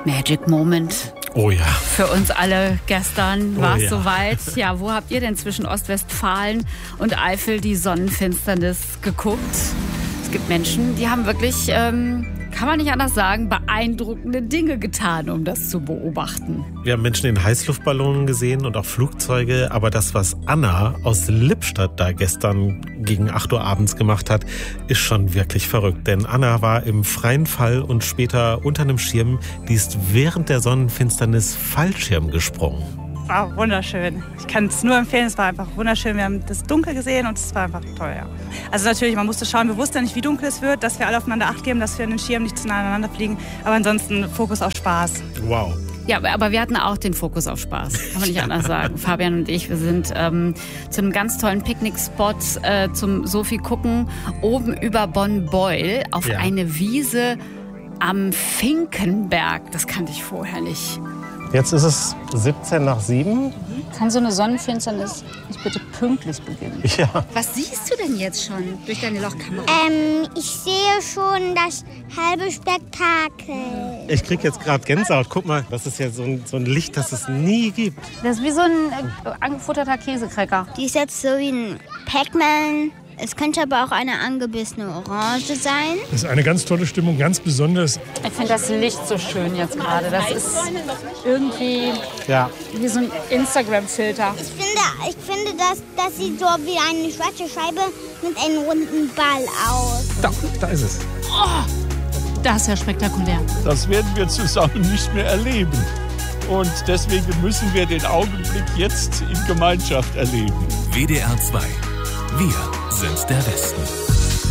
Magic Moment. Oh ja. Für uns alle gestern war es ja. soweit. Ja, wo habt ihr denn zwischen Ostwestfalen und Eifel die Sonnenfinsternis geguckt? Es gibt Menschen, die haben wirklich, kann man nicht anders sagen, beeindruckende Dinge getan, um das zu beobachten. Wir haben Menschen in Heißluftballonen gesehen und auch Flugzeuge. Aber das, was Anna aus Lippstadt da gestern gegen 8 Uhr abends gemacht hat, ist schon wirklich verrückt. Denn Anna war im freien Fall und später unter einem Schirm. Die ist während der Sonnenfinsternis Fallschirm gesprungen. War wunderschön. Ich kann es nur empfehlen, es war einfach wunderschön. Wir haben das Dunkel gesehen und es war einfach toll, ja. Also natürlich, man musste schauen, wir wussten ja nicht, wie dunkel es wird, dass wir alle aufeinander Acht geben, dass wir in den Schirm nicht zu nah aneinander fliegen. Aber ansonsten Fokus auf Spaß. Wow. Ja, aber wir hatten auch den Fokus auf Spaß, kann man nicht anders sagen. Fabian und ich, wir sind zu einem ganz tollen Picknickspot zum Sophie gucken, oben über Bonn-Beul auf eine Wiese am Finkenberg. Das kannte ich vorher nicht. Jetzt ist es 7:17. Kann so eine Sonnenfinsternis nicht bitte pünktlich beginnen? Ja. Was siehst du denn jetzt schon durch deine Lochkamera? Ich sehe schon das halbe Spektakel. Ich krieg jetzt gerade Gänsehaut. Guck mal, das ist ja so ein Licht, das es nie gibt. Das ist wie so ein angefutterter Käsekräcker. Die ist jetzt so wie ein Pac-Man. Es könnte aber auch eine angebissene Orange sein. Das ist eine ganz tolle Stimmung, ganz besonders. Ich finde das Licht so schön jetzt gerade. Das ist irgendwie wie so ein Instagram-Filter. Ich finde, das sieht so wie eine schwarze Scheibe mit einem runden Ball aus. Da ist es. Oh, das ist ja spektakulär. Das werden wir zusammen nicht mehr erleben. Und deswegen müssen wir den Augenblick jetzt in Gemeinschaft erleben. WDR 2. Wir sind der Westen.